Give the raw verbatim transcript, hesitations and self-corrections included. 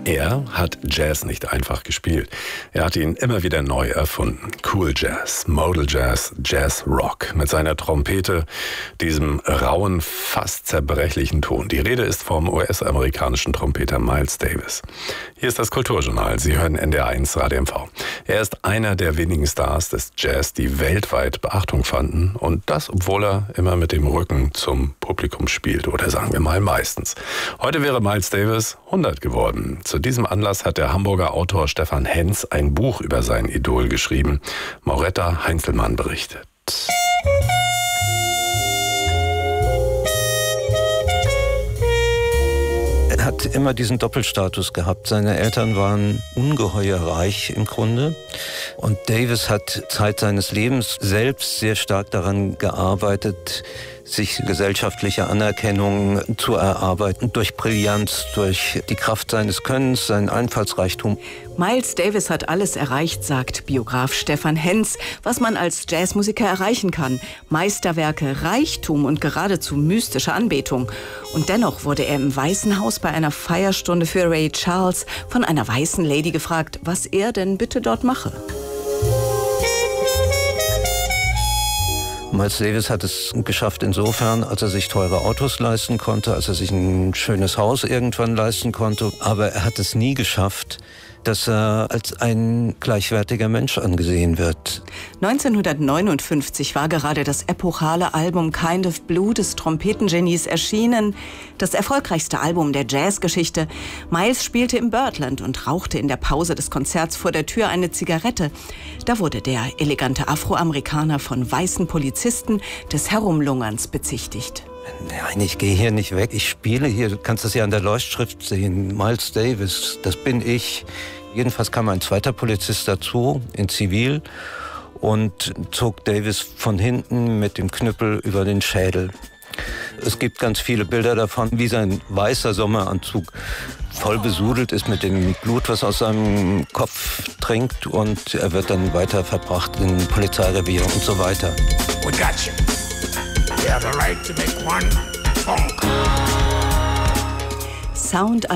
Er hat Jazz nicht einfach gespielt. Er hat ihn immer wieder neu erfunden. Cool Jazz, Modal Jazz, Jazz Rock mit seiner Trompete, diesem rauen, fast zerbrechlichen Ton. Die Rede ist vom U S-amerikanischen Trompeter Miles Davis. Hier ist das Kulturjournal. Sie hören N D R eins Radio M V. Er ist einer der wenigen Stars des Jazz, die weltweit Beachtung fanden. Und das, obwohl er immer mit dem Rücken zum Publikum spielt. Oder sagen wir mal meistens. Heute wäre Miles Davis hundert geworden. Zu diesem Anlass hat der Hamburger Autor Stefan Henz ein Buch über sein Idol geschrieben. Mauretta Heinzelmann berichtet. Er hat immer diesen Doppelstatus gehabt. Seine Eltern waren ungeheuer reich im Grunde. Und Davis hat Zeit seines Lebens selbst sehr stark daran gearbeitet, sich gesellschaftliche Anerkennung zu erarbeiten, durch Brillanz, durch die Kraft seines Könnens, seinen Einfallsreichtum. Miles Davis hat alles erreicht, sagt Biograf Stefan Henz, was man als Jazzmusiker erreichen kann. Meisterwerke, Reichtum und geradezu mystische Anbetung. Und dennoch wurde er im Weißen Haus bei einer Feierstunde für Ray Charles von einer weißen Lady gefragt, was er denn bitte dort mache. Miles Davis hat es geschafft insofern, als er sich teure Autos leisten konnte, als er sich ein schönes Haus irgendwann leisten konnte. Aber er hat es nie geschafft, dass er als ein gleichwertiger Mensch angesehen wird. neunzehnhundertneunundfünfzig war gerade das epochale Album Kind of Blue des Trompetengenies erschienen. Das erfolgreichste Album der Jazzgeschichte. Miles spielte im Birdland und rauchte in der Pause des Konzerts vor der Tür eine Zigarette. Da wurde der elegante Afroamerikaner von weißen Polizisten des Herumlungerns bezichtigt. Nein, ich gehe hier nicht weg. Ich spiele hier, du kannst das ja an der Leuchtschrift sehen. Miles Davis, das bin ich. Jedenfalls kam ein zweiter Polizist dazu, in Zivil, und zog Davis von hinten mit dem Knüppel über den Schädel. Es gibt ganz viele Bilder davon, wie sein weißer Sommeranzug voll besudelt ist mit dem Blut, was aus seinem Kopf trinkt, und er wird dann weiter verbracht in Polizeirevier und so weiter. We got you. You have a right to make one funk. Sound